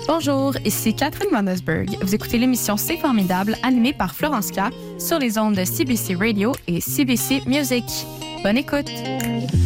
Bonjour, ici Catherine Vandesberg. Vous écoutez l'émission C'est formidable, animée par Florence K sur les ondes de CBC Radio et CBC Music. Bonne écoute!